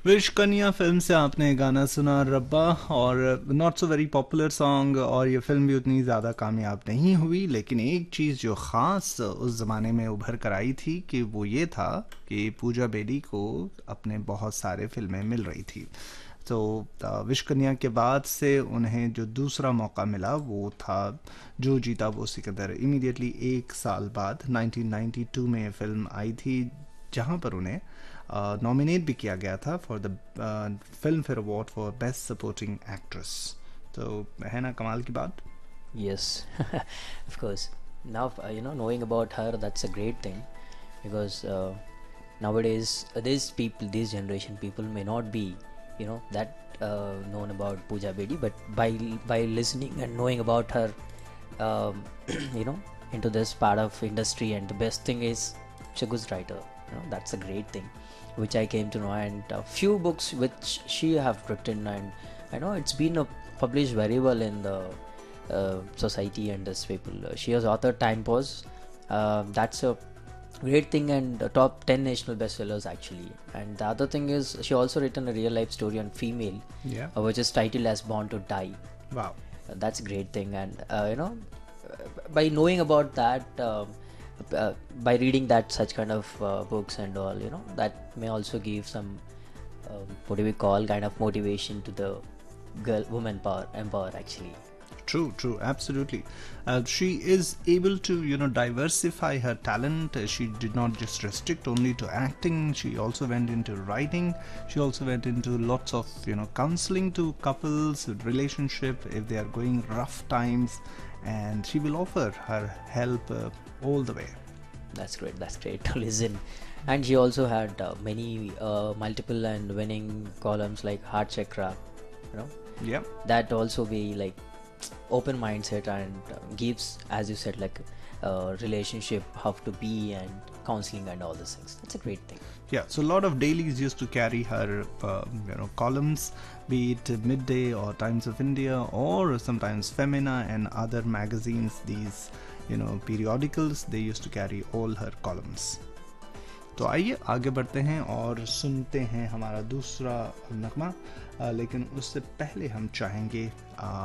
Wish कन्या film से आपने गाना सुना रब्बा। और not so very popular song, और ये फिल्म भी उतनी ज़्यादा कामयाब नहीं हुई, लेकिन एक चीज़ जो ख़ास उस ज़माने में उभर कर आई थी कि वो ये था कि पूजा बेदी को अपने बहुत सारे फिल्में मिल रही थी। तो विश कन्या के बाद से उन्हें जो दूसरा मौका मिला वो था जो जीता वो सिकंदर। इमीडिएटली एक साल बाद 1992 में ये फिल्म आई थी, जहाँ पर उन्हें नॉमिनेट भी किया गया था for the film fair award for best supporting actress. तो है ना कमाल की बात। Yes, of course. Now, knowing about her, that's a great thing because nowadays, these people, this generation people may not be, that known about Pooja Bedi, but by listening and knowing about her, um, you know, into this part of industry, and the best thing is she's a good writer. That's a great thing, which I came to know, and a few books which she have written, and I know it's been published very well in the society and as people. She has authored Time Pause. That's a great thing, and top 10 national bestsellers actually. And the other thing is she also written a real life story on female, Yeah. which is titled as Born to Die. Wow. That's a great thing, and by knowing about that. By reading that such kind of books and all, that may also give some what do we call kind of motivation to the woman power empower actually. True, true, absolutely. She is able to, diversify her talent. She did not just restrict only to acting. She also went into writing. She also went into lots of, counseling to couples, relationship if they are going rough times, and she will offer her help all the way. That's great. That's great to listen. And she also had many multiple and winning columns like Heart Chakra. You know, Yeah. that also be like open mindset and gives, as you said, like relationship how to be and counseling and all these things. That's a great thing. Yeah, so a lot of dailies used to carry her, columns, be it Midday or Times of India or sometimes Femina and other magazines. These, periodicals, they used to carry all her columns. तो आइए आगे बढ़ते हैं और सुनते हैं हमारा दूसरा नगमा। लेकिन उससे पहले हम चाहेंगे